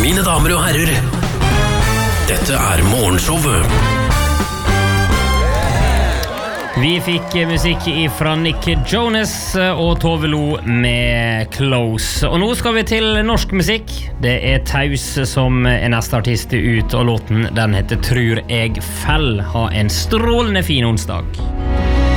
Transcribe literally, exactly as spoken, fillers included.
Mine damer og herrer, dette er morgenshowet. Vi fikk musikk fra Nick Jonas og Tove Lo med Close. Og nå skal vi til norsk musikk. Det er Taus som er neste artist ut, og låten den heter Trur jeg fell. Ha en strålende fin onsdag.